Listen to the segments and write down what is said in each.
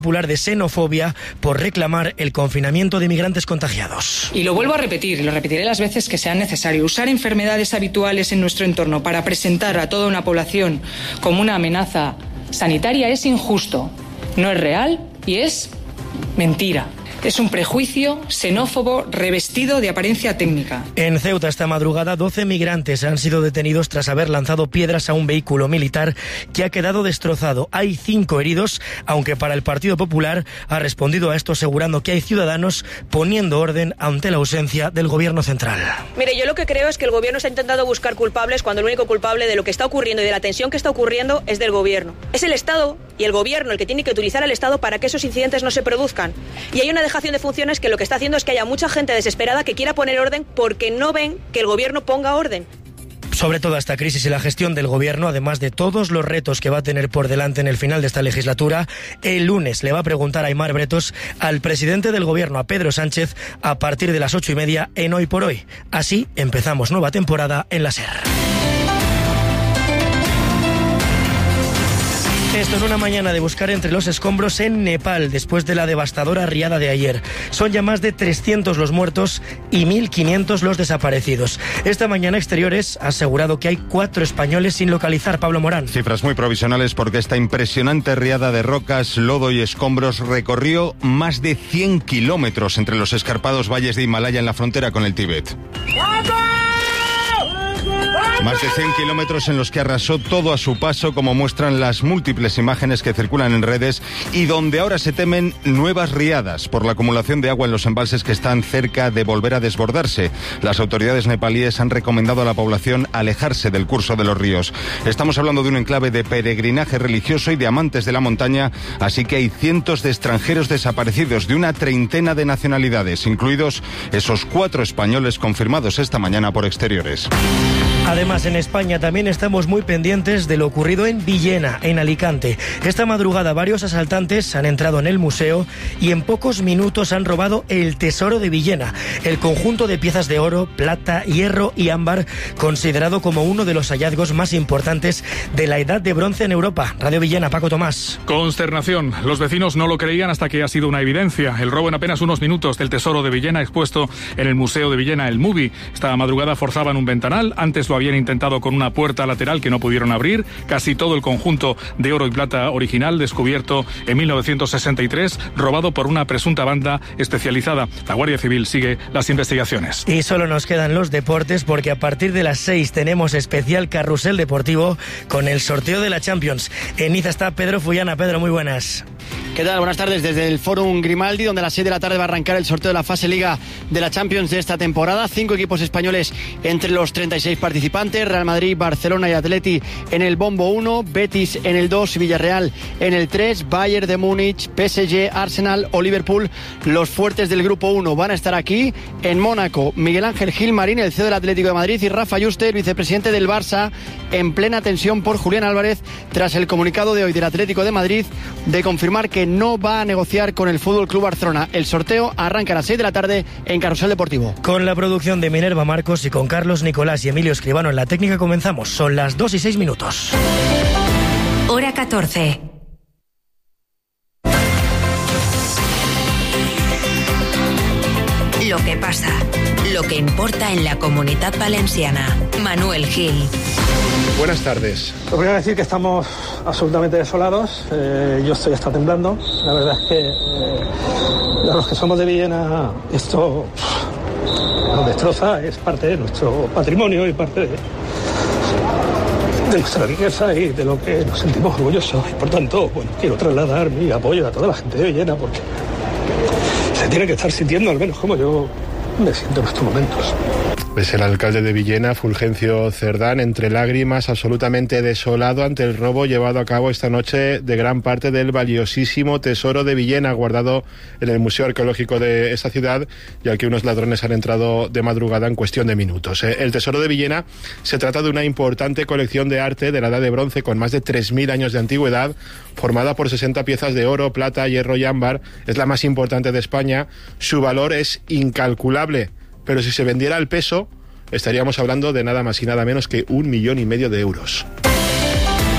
Popular de xenofobia por reclamar el confinamiento de migrantes contagiados. Y lo vuelvo a repetir, y lo repetiré las veces que sean necesarias. Usar enfermedades habituales en nuestro entorno para presentar a toda una población como una amenaza sanitaria es injusto, no es real y es mentira. Es un prejuicio xenófobo revestido de apariencia técnica. En Ceuta esta madrugada 12 migrantes han sido detenidos tras haber lanzado piedras a un vehículo militar que ha quedado destrozado. Hay 5 heridos, aunque para el Partido Popular ha respondido a esto asegurando que hay ciudadanos poniendo orden ante la ausencia del gobierno central. Mire, yo lo que creo es que el gobierno está intentando buscar culpables cuando el único culpable de lo que está ocurriendo y de la tensión que está ocurriendo es del gobierno. Es el Estado y el gobierno el que tiene que utilizar al Estado para que esos incidentes no se produzcan. Y hay una dejación de funciones que lo que está haciendo es que haya mucha gente desesperada que quiera poner orden porque no ven que el gobierno ponga orden. Sobre toda esta crisis y la gestión del gobierno, además de todos los retos que va a tener por delante en el final de esta legislatura, el lunes le va a preguntar a Aimar Bretos al presidente del gobierno, a Pedro Sánchez, a partir de las 8:30 en Hoy por Hoy. Así empezamos nueva temporada en la SER. Esto en una mañana de buscar entre los escombros en Nepal, después de la devastadora riada de ayer. Son ya más de 300 los muertos y 1.500 los desaparecidos. Esta mañana Exteriores ha asegurado que hay 4 españoles sin localizar. Pablo Morán. Cifras muy provisionales porque esta impresionante riada de rocas, lodo y escombros recorrió más de 100 kilómetros entre los escarpados valles de Himalaya en la frontera con el Tíbet. Más de 100 kilómetros en los que arrasó todo a su paso, como muestran las múltiples imágenes que circulan en redes, y donde ahora se temen nuevas riadas por la acumulación de agua en los embalses que están cerca de volver a desbordarse. Las autoridades nepalíes han recomendado a la población alejarse del curso de los ríos. Estamos hablando de un enclave de peregrinaje religioso y de amantes de la montaña, así que hay cientos de extranjeros desaparecidos de una treintena de nacionalidades, incluidos esos 4 españoles confirmados esta mañana por Exteriores. Además, en España también estamos muy pendientes de lo ocurrido en Villena, en Alicante. Esta madrugada varios asaltantes han entrado en el museo y en pocos minutos han robado el tesoro de Villena, el conjunto de piezas de oro, plata, hierro y ámbar, considerado como uno de los hallazgos más importantes de la Edad de Bronce en Europa. Radio Villena, Paco Tomás. Consternación. Los vecinos no lo creían hasta que ha sido una evidencia. El robo en apenas unos minutos del tesoro de Villena expuesto en el Museo de Villena, el MUBI. Esta madrugada forzaban un ventanal. Antes lo habían intentado con una puerta lateral que no pudieron abrir. Casi todo el conjunto de oro y plata original, descubierto en 1963, robado por una presunta banda especializada. La Guardia Civil sigue las investigaciones. Y solo nos quedan los deportes, porque a partir de las 6 tenemos especial carrusel deportivo con el sorteo de la Champions. En Niza está Pedro Fullana. Pedro, muy buenas. ¿Qué tal? Buenas tardes desde el Fórum Grimaldi, donde a las 6 de la tarde va a arrancar el sorteo de la fase Liga de la Champions de esta temporada. 5 equipos españoles entre los 36 participantes: Real Madrid, Barcelona y Atleti en el bombo 1, Betis en el 2, Villarreal en el 3, Bayern de Múnich, PSG, Arsenal o Liverpool. Los fuertes del grupo 1 van a estar aquí. En Mónaco, Miguel Ángel Gilmarín, el CEO del Atlético de Madrid, y Rafa Yuste, el vicepresidente del Barça, en plena tensión por Julián Álvarez tras el comunicado de hoy del Atlético de Madrid de confirmar que no va a negociar con el Fútbol Club Barcelona. El sorteo arranca a las 6 de la tarde en Carrusel Deportivo. Con la producción de Minerva Marcos y con Carlos Nicolás y Emilio Escribano en la técnica comenzamos. Son las 2:06. Hora 14. Lo que pasa, lo que importa en la Comunitat Valenciana. Manuel Gil. Buenas tardes. Os voy a decir que estamos absolutamente desolados. Yo estoy hasta temblando. La verdad es que a los que somos de Villena esto nos destroza. Es parte de nuestro patrimonio y parte de nuestra riqueza y de lo que nos sentimos orgullosos. Y por tanto, bueno, quiero trasladar mi apoyo a toda la gente de Villena, porque se tiene que estar sintiendo, al menos como yo me siento en estos momentos. Es el alcalde de Villena, Fulgencio Cerdán, entre lágrimas, absolutamente desolado ante el robo llevado a cabo esta noche de gran parte del valiosísimo tesoro de Villena, guardado en el Museo Arqueológico de esta ciudad, y al que unos ladrones han entrado de madrugada en cuestión de minutos. El tesoro de Villena se trata de una importante colección de arte de la Edad de Bronce con más de 3.000 años de antigüedad, formada por 60 piezas de oro, plata, hierro y ámbar. Es la más importante de España. Su valor es incalculable, pero si se vendiera al peso, estaríamos hablando de nada más y nada menos que 1,5 millones de euros.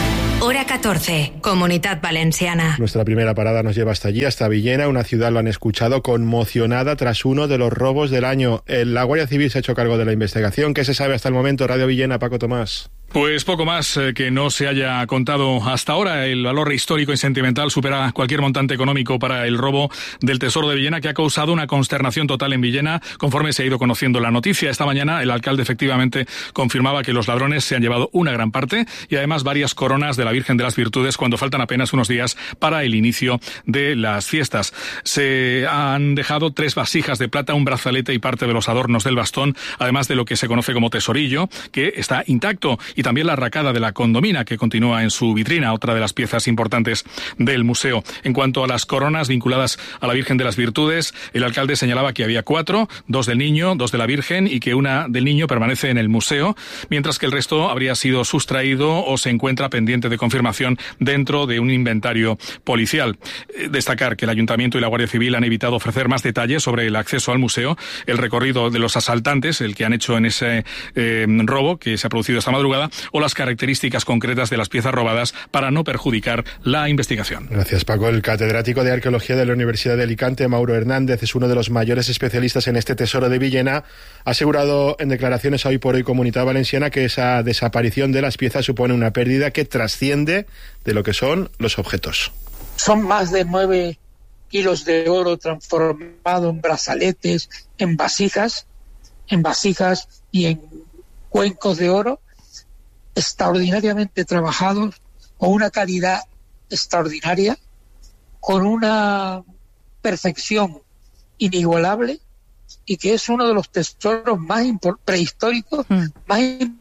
Hora 14, Comunitat Valenciana. Nuestra primera parada nos lleva hasta allí, hasta Villena, una ciudad, lo han escuchado, conmocionada tras uno de los robos del año. La Guardia Civil se ha hecho cargo de la investigación. ¿Qué se sabe hasta el momento? Radio Villena, Paco Tomás. Pues poco más que no se haya contado hasta ahora. El valor histórico y sentimental supera cualquier montante económico para el robo del Tesoro de Villena, que ha causado una consternación total en Villena conforme se ha ido conociendo la noticia. Esta mañana el alcalde efectivamente confirmaba que los ladrones se han llevado una gran parte y además varias coronas de la Virgen de las Virtudes cuando faltan apenas unos días para el inicio de las fiestas. Se han dejado 3 vasijas de plata, un brazalete y parte de los adornos del bastón, además de lo que se conoce como tesorillo, que está intacto, y también la arracada de la condomina, que continúa en su vitrina, otra de las piezas importantes del museo. En cuanto a las coronas vinculadas a la Virgen de las Virtudes, el alcalde señalaba que había 4, 2 del niño, 2 de la Virgen, y que una del niño permanece en el museo, mientras que el resto habría sido sustraído o se encuentra pendiente de confirmación dentro de un inventario policial. Destacar que el Ayuntamiento y la Guardia Civil han evitado ofrecer más detalles sobre el acceso al museo, el recorrido de los asaltantes, el que han hecho en ese robo que se ha producido esta madrugada, o las características concretas de las piezas robadas para no perjudicar la investigación. Gracias, Paco. El catedrático de Arqueología de la Universidad de Alicante, Mauro Hernández, es uno de los mayores especialistas en este tesoro de Villena. Ha asegurado en declaraciones a Hoy por Hoy Comunidad Valenciana que esa desaparición de las piezas supone una pérdida que trasciende de lo que son los objetos. Son más de 9 kilos de oro transformado en brazaletes, en vasijas y en cuencos de oro extraordinariamente trabajados, con una calidad extraordinaria, con una perfección inigualable, y que es uno de los tesoros más prehistóricos más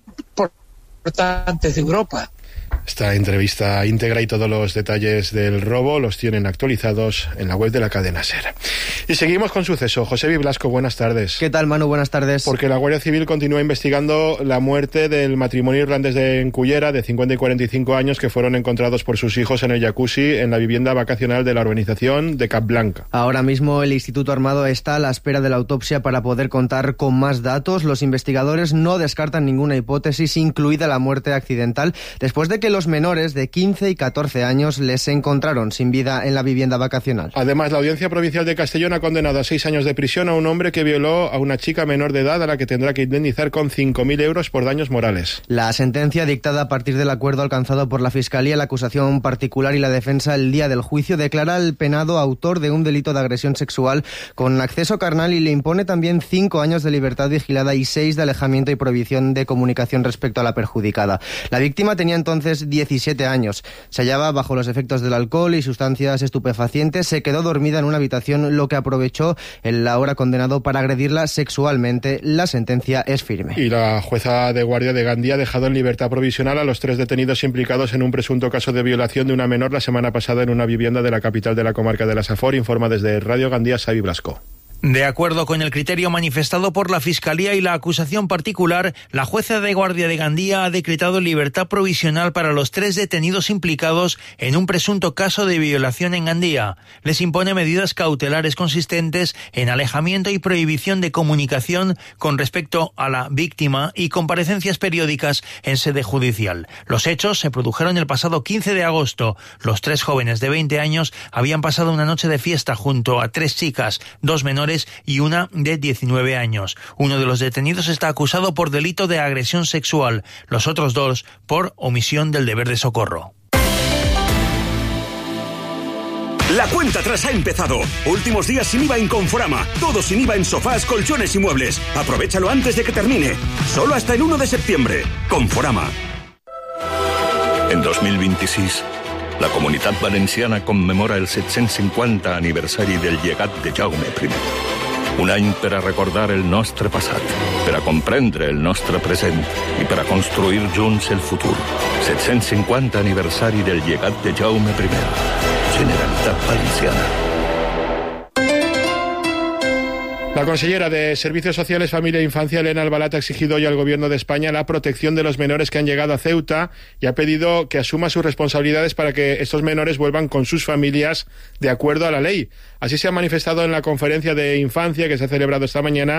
importantes de Europa. Esta entrevista íntegra y todos los detalles del robo los tienen actualizados en la web de la cadena SER. Y seguimos con Suceso. José Blasco, buenas tardes. ¿Qué tal, Manu? Buenas tardes. Porque la Guardia Civil continúa investigando la muerte del matrimonio irlandés de Encullera, de 50 y 45 años, que fueron encontrados por sus hijos en el jacuzzi en la vivienda vacacional de la urbanización de Capblanca. Ahora mismo el Instituto Armado está a la espera de la autopsia para poder contar con más datos. Los investigadores no descartan ninguna hipótesis, incluida la muerte accidental, después de que los menores de 15 y 14 años les encontraron sin vida en la vivienda vacacional. Además, la Audiencia Provincial de Castellón ha condenado a 6 años de prisión a un hombre que violó a una chica menor de edad, a la que tendrá que indemnizar con 5.000 euros por daños morales. La sentencia, dictada a partir del acuerdo alcanzado por la Fiscalía, la acusación particular y la defensa el día del juicio, declara al penado autor de un delito de agresión sexual con acceso carnal y le impone también 5 años de libertad vigilada y 6 de alejamiento y prohibición de comunicación respecto a la perjudicada. La víctima tenía entonces 17 años. Se hallaba bajo los efectos del alcohol y sustancias estupefacientes. Se quedó dormida en una habitación, lo que aprovechó el ahora condenado para agredirla sexualmente. La sentencia es firme. Y la jueza de guardia de Gandía ha dejado en libertad provisional a los 3 detenidos implicados en un presunto caso de violación de una menor la semana pasada en una vivienda de la capital de la comarca de la Safor. Informa desde Radio Gandía Xavi Blasco. De acuerdo con el criterio manifestado por la Fiscalía y la acusación particular, la jueza de guardia de Gandía ha decretado libertad provisional para los 3 detenidos implicados en un presunto caso de violación en Gandía. Les impone medidas cautelares consistentes en alejamiento y prohibición de comunicación con respecto a la víctima y comparecencias periódicas en sede judicial. Los hechos se produjeron el pasado 15 de agosto. Los 3 jóvenes de 20 años habían pasado una noche de fiesta junto a 3 chicas, 2 menores y una de 19 años. Uno de los detenidos está acusado por delito de agresión sexual, los otros 2 por omisión del deber de socorro. La cuenta atrás ha empezado. Últimos días sin IVA en Conforama. Todo sin IVA en sofás, colchones y muebles. Aprovechalo antes de que termine. Solo hasta el 1 de septiembre. Conforama. En 2026, la Comunitat Valenciana commemora el 750 aniversari del llegat de Jaume I. Un any per a recordar el nostre passat, per a comprendre el nostre present i per a construir junts el futur. 750 aniversari del llegat de Jaume I. Generalitat Valenciana. La consellera de Servicios Sociales, Familia e Infancia, Elena Albalat, ha exigido hoy al Gobierno de España la protección de los menores que han llegado a Ceuta y ha pedido que asuma sus responsabilidades para que estos menores vuelvan con sus familias de acuerdo a la ley. Así se ha manifestado en la conferencia de infancia que se ha celebrado esta mañana,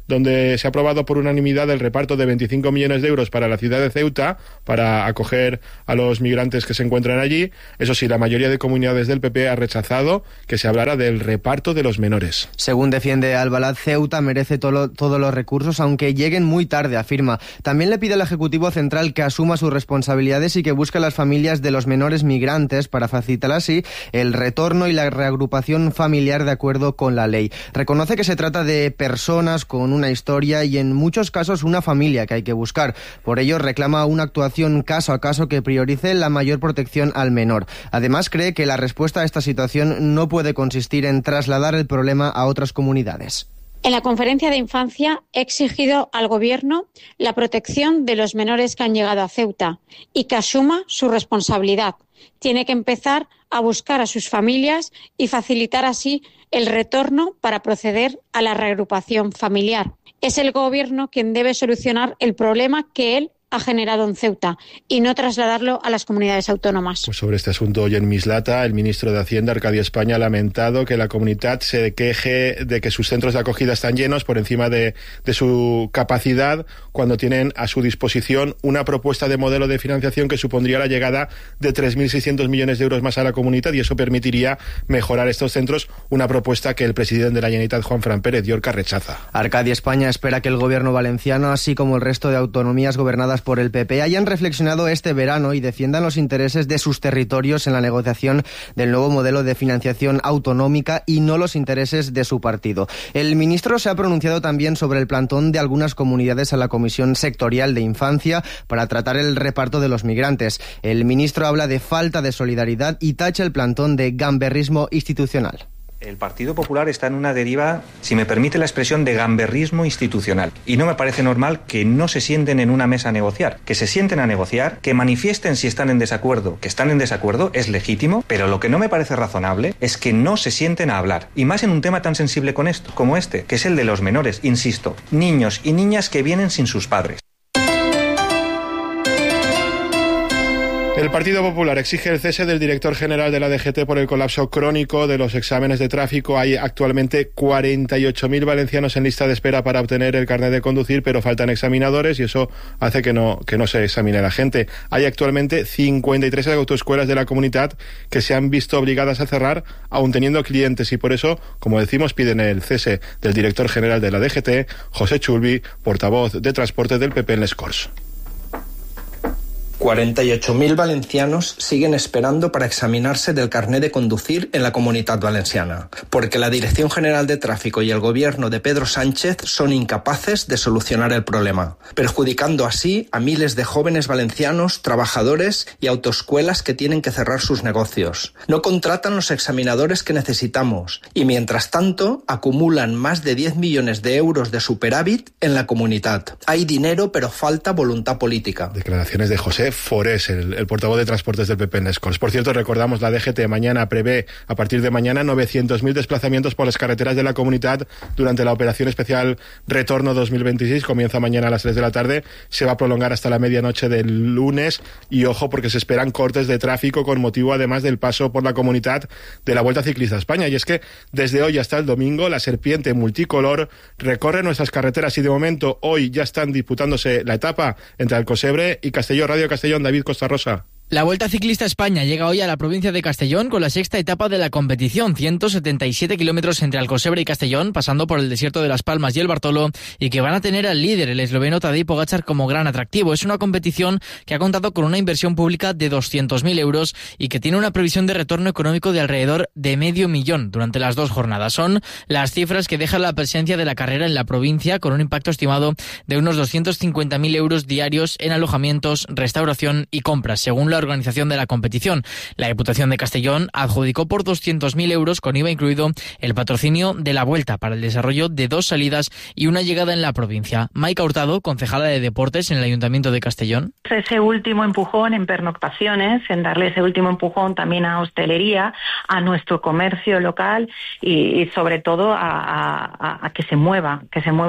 donde se ha aprobado por unanimidad el reparto de 25 millones de euros para la ciudad de Ceuta, para acoger a los migrantes que se encuentran allí. Eso sí, la mayoría de comunidades del PP ha rechazado que se hablara del reparto de los menores. Según defiende Albalaz, Ceuta merece todos los recursos, aunque lleguen muy tarde, afirma. También le pide al Ejecutivo Central que asuma sus responsabilidades y que busque a las familias de los menores migrantes para facilitar así el retorno y la reagrupación familiar de acuerdo con la ley. Reconoce que se trata de personas con una historia y en muchos casos una familia que hay que buscar. Por ello reclama una actuación caso a caso que priorice la mayor protección al menor. Además, cree que la respuesta a esta situación no puede consistir en trasladar el problema a otras comunidades. En la conferencia de infancia he exigido al Gobierno la protección de los menores que han llegado a Ceuta y que asuma su responsabilidad. Tiene que empezar a buscar a sus familias y facilitar así el retorno para proceder a la reagrupación familiar. Es el Gobierno quien debe solucionar el problema que él ha generado en Ceuta y no trasladarlo a las comunidades autónomas. Pues sobre este asunto hoy en Mislata, el ministro de Hacienda, Arcadio España, ha lamentado que la comunidad se queje de que sus centros de acogida están llenos por encima de su capacidad, cuando tienen a su disposición una propuesta de modelo de financiación que supondría la llegada de 3.600 millones de euros más a la comunidad, y eso permitiría mejorar estos centros, una propuesta que el presidente de la Generalitat, Juan Fran Pérez Llorca, rechaza. Arcadio España espera que el gobierno valenciano, así como el resto de autonomías gobernadas por el PP, hayan reflexionado este verano y defiendan los intereses de sus territorios en la negociación del nuevo modelo de financiación autonómica y no los intereses de su partido. El ministro se ha pronunciado también sobre el plantón de algunas comunidades a la Comisión Sectorial de Infancia para tratar el reparto de los migrantes. El ministro habla de falta de solidaridad y tacha el plantón de gamberrismo institucional. El Partido Popular está en una deriva, si me permite la expresión, de gamberrismo institucional. Y no me parece normal que no se sienten en una mesa a negociar. Que se sienten a negociar, que manifiesten si están en desacuerdo. Que están en desacuerdo es legítimo, pero lo que no me parece razonable es que no se sienten a hablar. Y más en un tema tan sensible como este, que es el de los menores, insisto. Niños y niñas que vienen sin sus padres. El Partido Popular exige el cese del director general de la DGT por el colapso crónico de los exámenes de tráfico. Hay actualmente 48.000 valencianos en lista de espera para obtener el carnet de conducir, pero faltan examinadores y eso hace que no se examine a la gente. Hay actualmente 53 autoescuelas de la comunidad que se han visto obligadas a cerrar, aun teniendo clientes, y por eso, como decimos, piden el cese del director general de la DGT, José Chulbi, portavoz de Transporte del PP en Les Corts. 48.000 valencianos siguen esperando para examinarse del carné de conducir en la Comunitat Valenciana, porque la Dirección General de Tráfico y el gobierno de Pedro Sánchez son incapaces de solucionar el problema, perjudicando así a miles de jóvenes valencianos, trabajadores y autoescuelas que tienen que cerrar sus negocios. No contratan los examinadores que necesitamos y, mientras tanto, acumulan más de 10 millones de euros de superávit en la comunidad. Hay dinero, pero falta voluntad política. Declaraciones de José Forés, el portavoz de Transportes del PP en Les Corts. Por cierto, recordamos, la DGT mañana prevé, a partir de mañana, 900.000 desplazamientos por las carreteras de la comunidad durante la operación especial Retorno 2026. Comienza mañana a las 3 de la tarde, se va a prolongar hasta la medianoche del lunes, y ojo, porque se esperan cortes de tráfico con motivo, además, del paso por la comunidad de la Vuelta Ciclista a España. Y es que desde hoy hasta el domingo la serpiente multicolor recorre nuestras carreteras, y de momento hoy ya están disputándose la etapa entre Alcosebre y Castelló. Radio Castellón, David Costa Rosa. La Vuelta Ciclista a España llega hoy a la provincia de Castellón con la sexta etapa de la competición, 177 kilómetros entre Alcosebre y Castellón, pasando por el desierto de Las Palmas y el Bartolo, y que van a tener al líder, el esloveno Tadej Pogačar, como gran atractivo. Es una competición que ha contado con una inversión pública de 200.000 euros y que tiene una previsión de retorno económico de alrededor de 500.000 durante las 2 jornadas. Son las cifras que deja la presencia de la carrera en la provincia, con un impacto estimado de unos 250.000 euros diarios en alojamientos, restauración y compras, según la organización de la competición. La Diputación de Castellón adjudicó por 200.000 euros, con IVA incluido, el patrocinio de la Vuelta para el desarrollo de 2 salidas y una llegada en la provincia. Maika Hurtado, concejala de Deportes en el Ayuntamiento de Castellón. Ese último empujón en pernoctaciones, en darle ese último empujón también a hostelería, a nuestro comercio local y sobre todo a que se mueva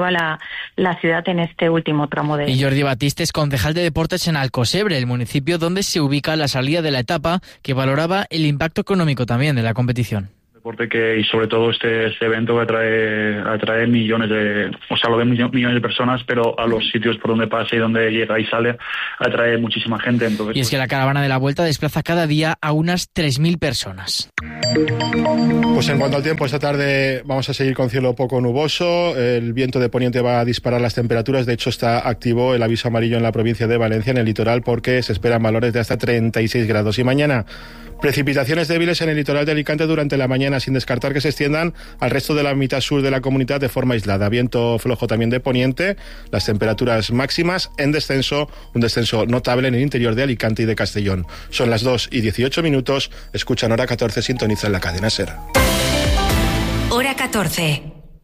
la ciudad en este último tramo de... Y Jordi Batiste es concejal de Deportes en Alcosebre, el municipio donde se ubica la salida de la etapa, que valoraba el impacto económico también de la competición. deporte y sobre todo este evento que atrae millones lo ven millones de personas, pero a los sitios por donde pasa y donde llega y sale atrae muchísima gente. Entonces, y es que la caravana de la Vuelta desplaza cada día a unas 3.000 personas. Pues en cuanto al tiempo, esta tarde vamos a seguir con cielo poco nuboso, el viento de poniente va a disparar las temperaturas, de hecho está activo el aviso amarillo en la provincia de Valencia, en el litoral, porque se esperan valores de hasta 36 grados. Y mañana, precipitaciones débiles en el litoral de Alicante durante la mañana, sin descartar que se extiendan al resto de la mitad sur de la comunidad de forma aislada. Viento flojo también de poniente, las temperaturas máximas en descenso, un descenso notable en el interior de Alicante y de Castellón. Son las 2:18, escuchan Hora 14, sintonizan la cadena SER. Hora 14.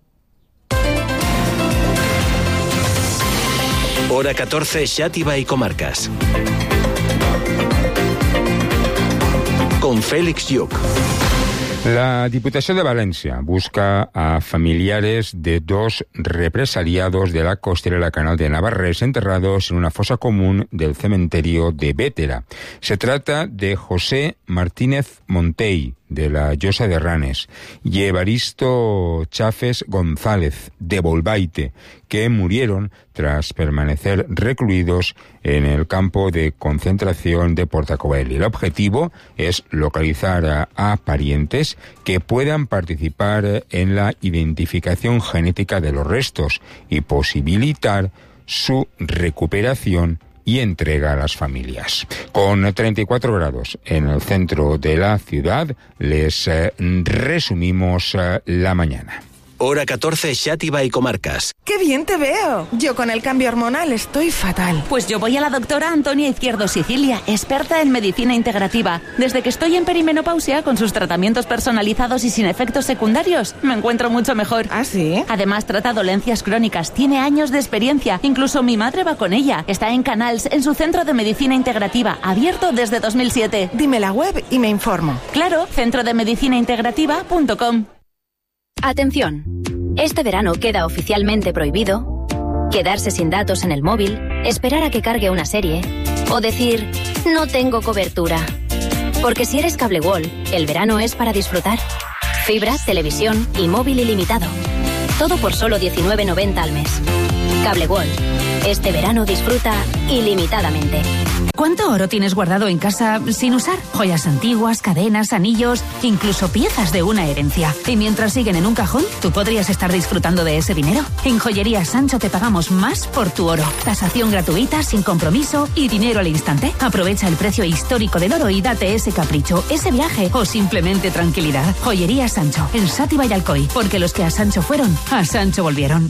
Hora 14, Xàtiva y comarcas. Con Félix Lluc. La Diputació de València busca a familiares de 2 represaliados de la costera Canal de Navarrés enterrados en una fosa común del cementerio de Bétera. Se trata de José Martínez Montey, de la Llosa de Ranes, y Evaristo Chafes González, de Bolbaite, que murieron tras permanecer recluidos en el campo de concentración de Portacoeli. El objetivo es localizar a parientes que puedan participar en la identificación genética de los restos y posibilitar su recuperación y entrega a las familias. Con 34 grados en el centro de la ciudad, les resumimos la mañana. Hora 14, Xàtiva y comarcas. ¡Qué bien te veo! Yo con el cambio hormonal estoy fatal. Pues yo voy a la doctora Antonia Izquierdo Sicilia, experta en medicina integrativa. Desde que estoy en perimenopausia, con sus tratamientos personalizados y sin efectos secundarios, me encuentro mucho mejor. ¿Ah, sí? Además, trata dolencias crónicas, tiene años de experiencia. Incluso mi madre va con ella. Está en Canals, en su centro de medicina integrativa, abierto desde 2007. Dime la web y me informo. Claro, centrodemedicinaintegrativa.com. Atención, este verano queda oficialmente prohibido quedarse sin datos en el móvil, esperar a que cargue una serie o decir no tengo cobertura. Porque si eres Cable World, el verano es para disfrutar. Fibra, televisión y móvil ilimitado. Todo por solo 19,90 al mes. Cable World. Este verano disfruta ilimitadamente. ¿Cuánto oro tienes guardado en casa sin usar? Joyas antiguas, cadenas, anillos, incluso piezas de una herencia. Y mientras siguen en un cajón, ¿tú podrías estar disfrutando de ese dinero? En Joyería Sancho te pagamos más por tu oro. Tasación gratuita, sin compromiso y dinero al instante. Aprovecha el precio histórico del oro y date ese capricho, ese viaje o simplemente tranquilidad. Joyería Sancho, en Xàtiva y Alcoy. Porque los que a Sancho fueron, a Sancho volvieron.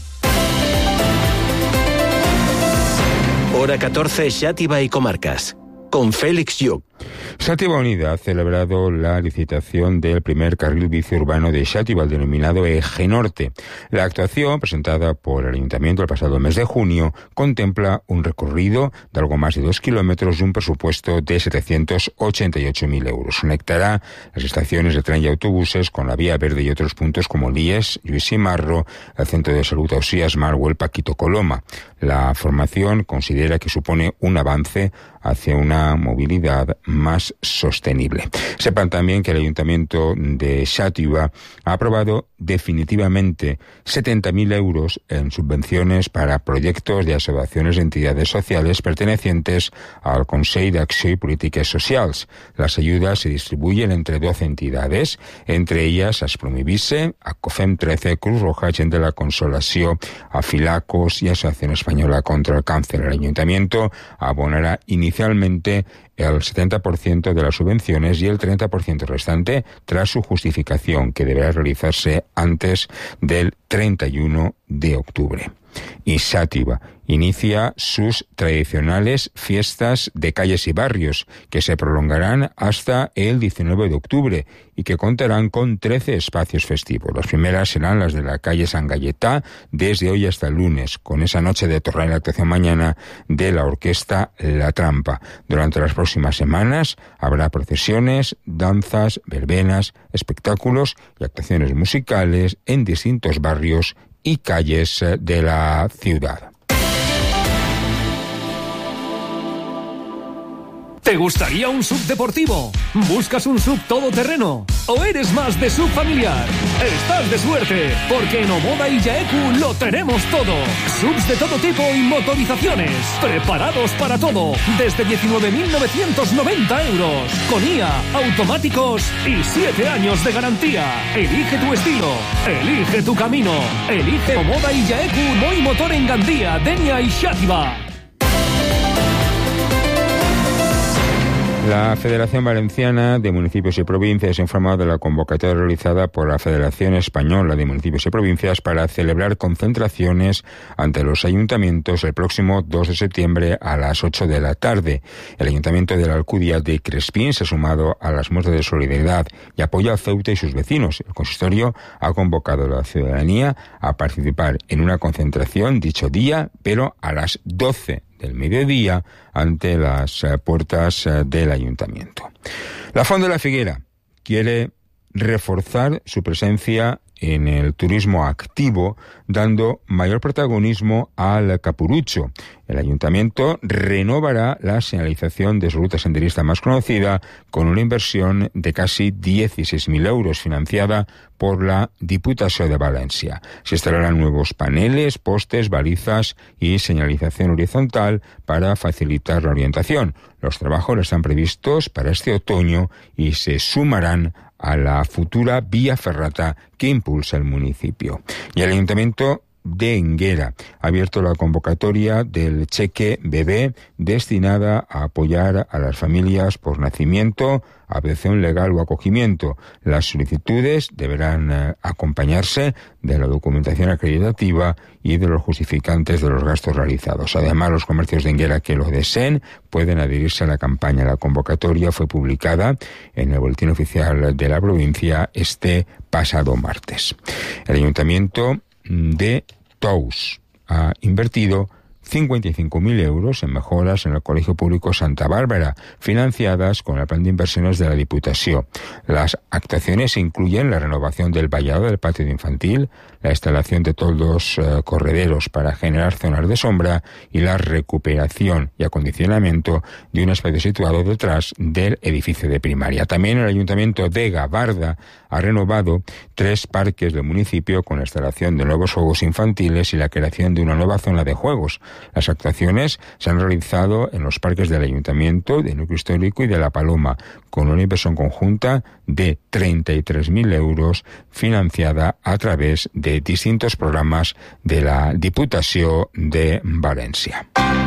Hora 14, Xàtiva y comarcas. Con Félix Lluc. Xàtiva Unida ha celebrado la licitación del primer carril bici urbano de Xàtiva, el denominado Eje Norte. La actuación, presentada por el Ayuntamiento el pasado mes de junio, contempla un recorrido de algo más de 2 kilómetros y un presupuesto de 788.000 euros. Conectará las estaciones de tren y autobuses con la Vía Verde y otros puntos como Lies, Lluís y Marro, el Centro de Salud Ausías Mar o el Paquito Coloma. La formación considera que supone un avance hacia una movilidad más sostenible. Sepan también que el Ayuntamiento de Xàtiva ha aprobado definitivamente 70.000 euros en subvenciones para proyectos de asociaciones de entidades sociales pertenecientes al Consell d'Acció i Polítiques Socials. Las ayudas se distribuyen entre 12 entidades, entre ellas Aspromivise, Acofem 13, Cruz Roja, Gent de la Consolació, Afilacos y Asociación Española contra el Cáncer. El Ayuntamiento abonará inicialmente el 70% de las subvenciones y el 30% restante tras su justificación, que deberá realizarse antes del 31 de octubre. Y Xàtiva inicia sus tradicionales fiestas de calles y barrios, que se prolongarán hasta el 19 de octubre y que contarán con 13 espacios festivos. Las primeras serán las de la calle San Galletá, desde hoy hasta el lunes, con esa noche de torneo y la actuación mañana de la orquesta La Trampa. Durante las próximas semanas habrá procesiones, danzas, verbenas, espectáculos y actuaciones musicales en distintos barrios y calles de la ciudad. ¿Te gustaría un SUV deportivo? ¿Buscas un SUV todoterreno? ¿O eres más de SUV familiar? Estás de suerte, porque en Omoda y Yaeku lo tenemos todo. SUVs de todo tipo y motorizaciones, preparados para todo, desde 19.990 euros, con IA, automáticos y 7 años de garantía. Elige tu estilo, elige tu camino, elige Omoda y Yaeku Moi Motor en Gandía, Denia y Xàtiva. La Federación Valenciana de Municipios y Provincias ha informado de la convocatoria realizada por la Federación Española de Municipios y Provincias para celebrar concentraciones ante los ayuntamientos el próximo 2 de septiembre a las 8 de la tarde. El Ayuntamiento de la Alcudia de Crespín se ha sumado a las muestras de solidaridad y apoya a Ceuta y sus vecinos. El consistorio ha convocado a la ciudadanía a participar en una concentración dicho día, pero a las 12 del mediodía ante las puertas del ayuntamiento. La Font de la Figuera quiere reforzar su presencia en el turismo activo, dando mayor protagonismo al capurucho. El ayuntamiento renovará la señalización de su ruta senderista más conocida con una inversión de casi 16.000 euros financiada por la Diputació de Valencia. Se instalarán nuevos paneles, postes, balizas y señalización horizontal para facilitar la orientación. Los trabajos están previstos para este otoño y se sumarán a la futura vía ferrata que impulsa el municipio. Y el Ayuntamiento de Énguera ha abierto la convocatoria del cheque bebé destinada a apoyar a las familias por nacimiento, adopción legal o acogimiento. Las solicitudes deberán acompañarse de la documentación acreditativa y de los justificantes de los gastos realizados. Además, los comercios de Énguera que lo deseen pueden adherirse a la campaña. La convocatoria fue publicada en el Boletín Oficial de la provincia este pasado martes. El Ayuntamiento de Tous ha invertido 55.000 euros en mejoras en el Colegio Público Santa Bárbara, financiadas con el plan de inversiones de la Diputació. Las actuaciones incluyen la renovación del vallado del patio de infantil, la instalación de toldos correderos para generar zonas de sombra y la recuperación y acondicionamiento de un espacio situado detrás del edificio de primaria. También el Ayuntamiento de Gavarda ha renovado 3 parques del municipio con la instalación de nuevos juegos infantiles y la creación de una nueva zona de juegos. Las actuaciones se han realizado en los parques del Ayuntamiento, del Núcleo Histórico y de La Paloma, con una inversión conjunta de 33.000 euros financiada a través de distintos programas de la Diputació de Valencia.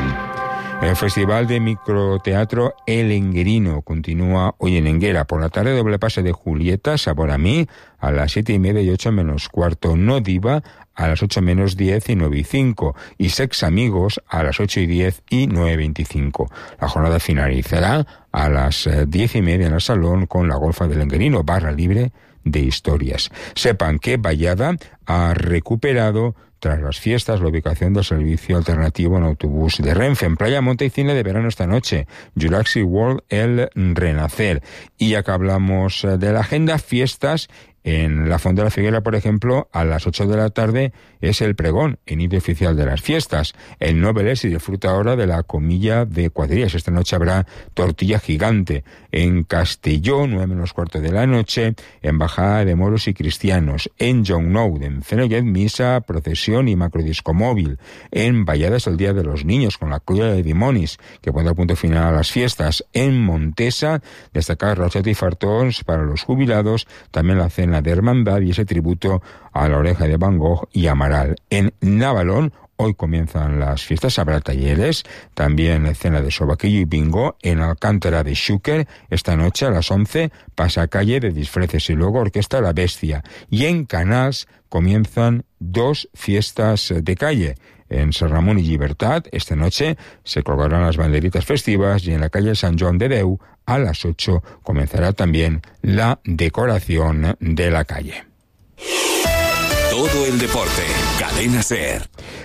El Festival de Microteatro El Enguerino continúa hoy en Énguera. Por la tarde, doble pase de Julieta, Sabor a mí, a las 7:30 y 8:15. No Diva, a las 8:10 y 9:05. Y Sex Amigos, a las 8:10 y 9:25. La jornada finalizará a las 10:30 en el salón con la Golfa del Enguerino, barra libre de historias. Sepan que Vallada ha recuperado tras las fiestas la ubicación del servicio alternativo en autobús de Renfe. En Playa Monte y cine de verano esta noche, Jurassic World El Renacer. Y acá hablamos de la agenda, fiestas. En la Font de la Figuera, por ejemplo, a las 8 de la tarde es el pregón, en inicio oficial de las fiestas. El Noveles y disfruta ahora de la comilla de cuadrillas. Esta noche habrá tortilla gigante. En Castelló, 9:15 de la noche, embajada de moros y cristianos. En Llocnou, en Fenollet, misa, procesión y macrodisco móvil. En Vallada es el Día de los Niños, con la Colla de Dimonis, que pondrá punto final a las fiestas. En Montesa, destacar racheta y fartons para los jubilados. También la cena de hermandad y ese tributo a la Oreja de Van Gogh y Amaral. En Navalón, hoy comienzan las fiestas, habrá talleres, también cena de sobaquillo y bingo. En Alcántara de Xúquer, esta noche a las 11, pasacalle de disfraces y luego orquesta La Bestia. Y en Canals comienzan 2 fiestas de calle. En San Ramón y Llibertat, esta noche se colgarán las banderitas festivas y en la calle San Joan de Déu, a las 8, comenzará también la decoración de la calle. Todo el deporte, Cadena SER.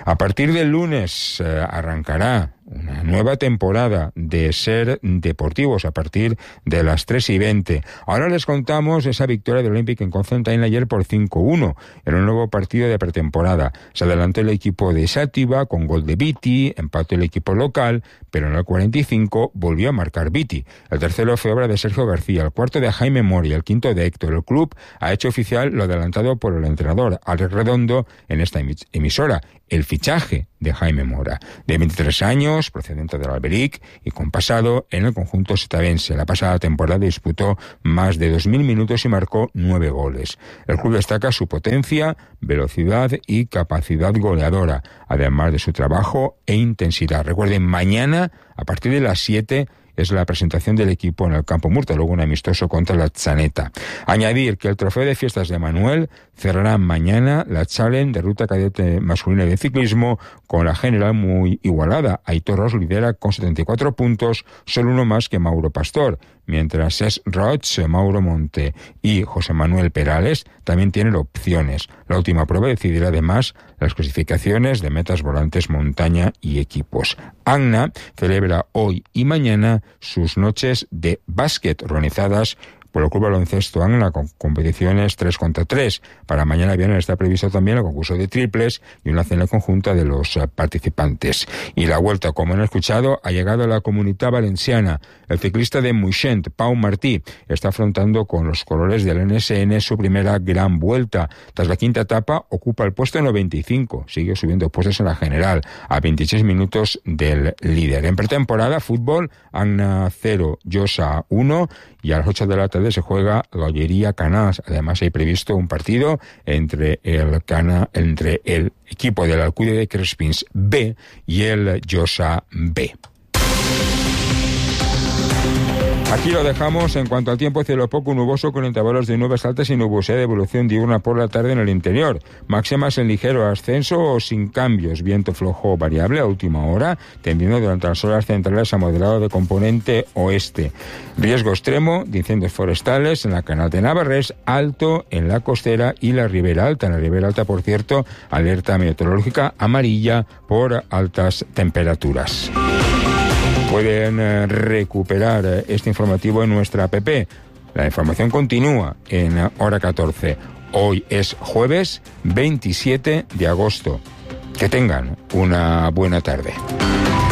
A partir del lunes arrancará una nueva temporada de Ser Deportivos a partir de las 3:20. Ahora les contamos esa victoria del Olympique en Constantine ayer por 5-1 en un nuevo partido de pretemporada. Se adelantó el equipo de Xàtiva con gol de Viti, empató el equipo local, pero en el 45 volvió a marcar Viti. El tercero fue obra de Sergio García, el cuarto de Jaime Mori, el quinto de Héctor. El club ha hecho oficial lo adelantado por el entrenador Alex Redondo en esta emisora, el fichaje de Jaime Mora, de 23 años, procedente del Alberic y con pasado en el conjunto setavense. La pasada temporada disputó más de 2.000 minutos y marcó 9 goles. El club destaca su potencia, velocidad y capacidad goleadora, además de su trabajo e intensidad. Recuerden, mañana, a partir de las 7, es la presentación del equipo en el Campo Murta, luego un amistoso contra la Atxaneta. Añadir que el trofeo de fiestas de Manuel cerrará mañana la Challenge de ruta cadete masculina de ciclismo, con la general muy igualada. Aitor Ros lidera con 74 puntos, solo uno más que Mauro Pastor, mientras Cesc Roig, Mauro Monte y José Manuel Perales también tienen opciones. La última prueba decidirá además las clasificaciones de metas, volantes, montaña y equipos. ANNA celebra hoy y mañana sus noches de básquet organizadas por el Club Baloncesto ANNA, con competiciones 3 contra 3. Para mañana viernes está previsto también el concurso de triples y una cena conjunta de los participantes. Y la vuelta, como han escuchado, ha llegado a la Comunitat Valenciana. El ciclista de Moixent, Pau Martí, está afrontando con los colores del NSN su primera gran vuelta. Tras la quinta etapa, ocupa el puesto 95. Sigue subiendo puestos en la general, a 26 minutos del líder. En pretemporada, fútbol, ANNA 0, Josa 1, y a las 8 de la tarde se juega Gollería Canals. Además, hay previsto un partido entre el equipo del Alcudia de Crespins B y el Josa B. Aquí lo dejamos. En cuanto al tiempo, cielo poco nuboso con intervalos de nubes altas y nubosidad de evolución diurna por la tarde en el interior. Máximas en ligero ascenso o sin cambios. Viento flojo variable a última hora, tendiendo durante las horas centrales a moderado de componente oeste. Riesgo extremo de incendios forestales en la Canal de Navarrés, alto en la costera y la Ribera Alta. En la Ribera Alta, por cierto, alerta meteorológica amarilla por altas temperaturas. Pueden recuperar este informativo en nuestra app. La información continúa en Hora 14. Hoy es jueves 27 de agosto. Que tengan una buena tarde.